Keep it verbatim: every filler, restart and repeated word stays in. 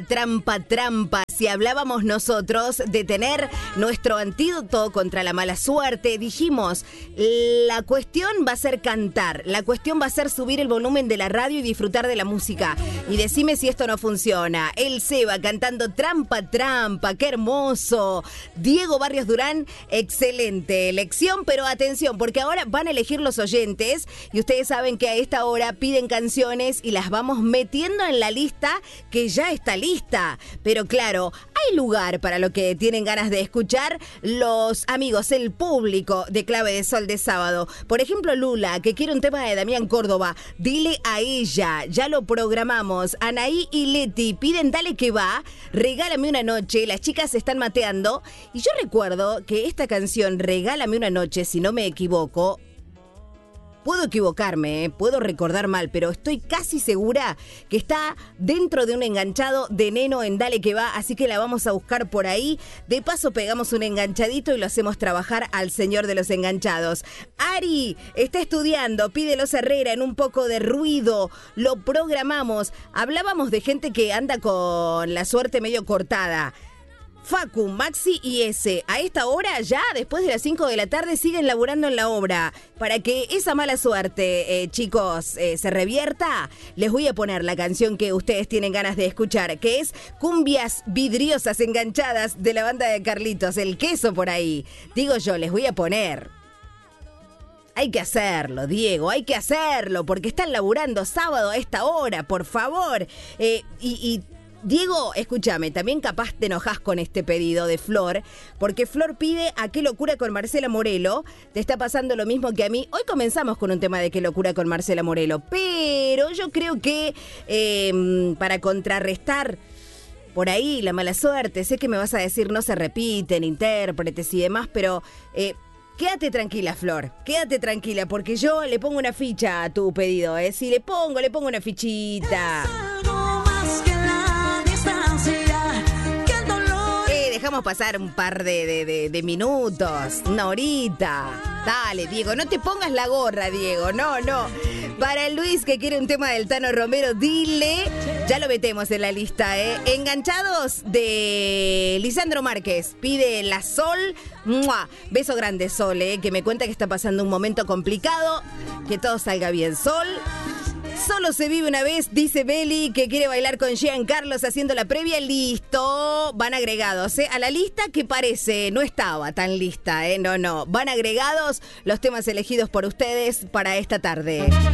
Trampa, trampa. Si hablábamos nosotros de tener nuestro antídoto contra la mala suerte, dijimos, la cuestión va a ser cantar, la cuestión va a ser subir el volumen de la radio y disfrutar de la música. Y decime si esto no funciona. El Seba cantando Trampa, trampa, qué hermoso. Diego Barrios Durán, excelente elección, pero atención, porque ahora van a elegir los oyentes y ustedes saben que a esta hora piden canciones y las vamos metiendo en la lista que ya está lista. Pero claro, hay lugar para lo que tienen ganas de escuchar los amigos, el público de Clave de Sol de sábado. Por ejemplo, Lula, que quiere un tema de Damián Córdoba, dile a ella, ya lo programamos. Anaí y Leti piden Dale que va, Regálame una noche, las chicas se están mateando. Y yo recuerdo que esta canción, Regálame una noche, si no me equivoco, puedo equivocarme, ¿eh? Puedo recordar mal, pero estoy casi segura que está dentro de un enganchado de Neno en Dale que va, así que la vamos a buscar por ahí. De paso pegamos un enganchadito y lo hacemos trabajar al señor de los enganchados. Ari está estudiando, pide Los Herrera en un poco de ruido, lo programamos. Hablábamos de gente que anda con la suerte medio cortada. Facu, Maxi y ese, a esta hora ya, después de las cinco de la tarde, siguen laburando en la obra. Para que esa mala suerte, eh, chicos, eh, se revierta, les voy a poner la canción que ustedes tienen ganas de escuchar, que es Cumbias Vidriosas Enganchadas de la banda de Carlitos, el queso por ahí. Digo yo, les voy a poner. Hay que hacerlo, Diego, hay que hacerlo, porque están laburando sábado a esta hora, por favor. Eh, y... y Diego, escúchame, también capaz te enojás con este pedido de Flor, porque Flor pide a Qué locura con Marcela Morelo. Te está pasando lo mismo que a mí. Hoy comenzamos con un tema de Qué locura con Marcela Morelo, pero yo creo que eh, para contrarrestar por ahí la mala suerte, sé que me vas a decir no se repiten intérpretes y demás, pero... Eh, Quédate tranquila, Flor, quédate tranquila, porque yo le pongo una ficha a tu pedido, ¿eh? Si le pongo, le pongo una fichita. Dejamos pasar un par de, de, de, de minutos, una horita. Dale, Diego, no te pongas la gorra, Diego, no, no. Para Luis, que quiere un tema del Tano Romero, dile, ya lo metemos en la lista, ¿eh? Enganchados de Lisandro Márquez, pide La Sol. ¡Mua! Beso grande, Sol, ¿eh? Que me cuenta que está pasando un momento complicado, que todo salga bien, Sol. Solo se vive una vez, dice Beli, que quiere bailar con Jean Carlos haciendo la previa. Listo, van agregados, ¿eh? A la lista que parece, no estaba tan lista, ¿eh? No, no, van agregados los temas elegidos por ustedes para esta tarde.